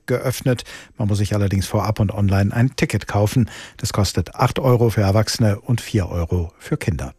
geöffnet. Man muss sich allerdings vorab und online ein Ticket kaufen. Das kostet 8 € für Erwachsene und 4 € für Kinder.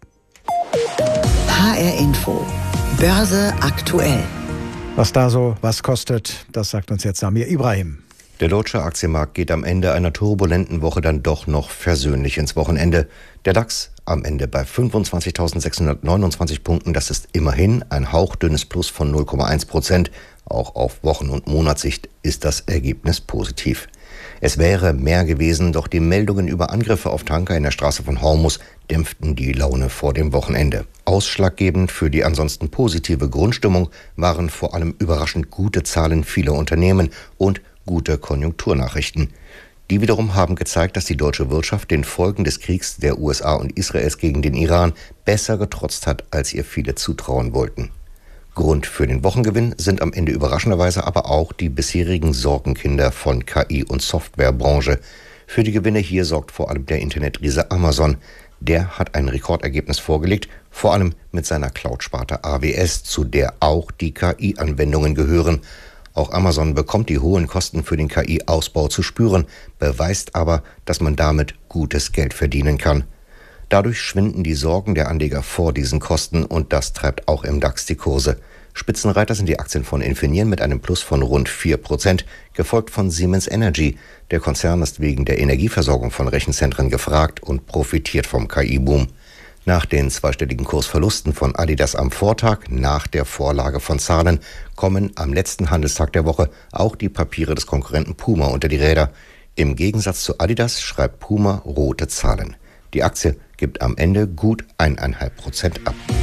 HR Info. Börse aktuell. Was da so was kostet, das sagt uns jetzt Samir Ibrahim. Der deutsche Aktienmarkt geht am Ende einer turbulenten Woche dann doch noch versöhnlich ins Wochenende. Der DAX am Ende bei 25.629 Punkten. Das ist immerhin ein hauchdünnes Plus von 0,1%. Auch auf Wochen- und Monatssicht ist das Ergebnis positiv. Es wäre mehr gewesen, doch die Meldungen über Angriffe auf Tanker in der Straße von Hormuz dämpften die Laune vor dem Wochenende. Ausschlaggebend für die ansonsten positive Grundstimmung waren vor allem überraschend gute Zahlen vieler Unternehmen und gute Konjunkturnachrichten. Die wiederum haben gezeigt, dass die deutsche Wirtschaft den Folgen des Kriegs der USA und Israels gegen den Iran besser getrotzt hat, als ihr viele zutrauen wollten. Grund für den Wochengewinn sind am Ende überraschenderweise aber auch die bisherigen Sorgenkinder von KI- und Softwarebranche. Für die Gewinne hier sorgt vor allem der Internetriese Amazon. Der hat ein Rekordergebnis vorgelegt, vor allem mit seiner Cloud-Sparte AWS, zu der auch die KI-Anwendungen gehören. Auch Amazon bekommt die hohen Kosten für den KI-Ausbau zu spüren, beweist aber, dass man damit gutes Geld verdienen kann. Dadurch schwinden die Sorgen der Anleger vor diesen Kosten und das treibt auch im DAX die Kurse. Spitzenreiter sind die Aktien von Infineon mit einem Plus von rund 4%, gefolgt von Siemens Energy. Der Konzern ist wegen der Energieversorgung von Rechenzentren gefragt und profitiert vom KI-Boom. Nach den zweistelligen Kursverlusten von Adidas am Vortag, nach der Vorlage von Zahlen, kommen am letzten Handelstag der Woche auch die Papiere des Konkurrenten Puma unter die Räder. Im Gegensatz zu Adidas schreibt Puma rote Zahlen. Die Aktie gibt am Ende gut 1,5% ab.